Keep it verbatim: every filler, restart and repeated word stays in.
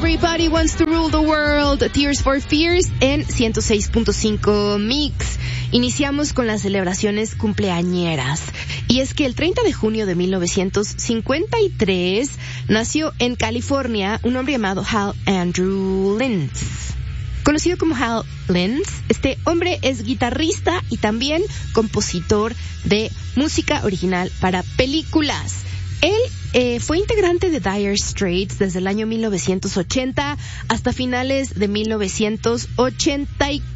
Everybody Wants to Rule the World, Tears for Fears en ciento seis punto cinco Mix. Iniciamos con las celebraciones cumpleañeras. Y es que el treinta de junio de mil novecientos cincuenta y tres nació en California un hombre llamado Hal Andrew Lentz. Conocido como Hal Lentz, este hombre es guitarrista y también compositor de música original para películas. Él eh, fue integrante de Dire Straits desde el año mil novecientos ochenta hasta finales de mil novecientos ochenta y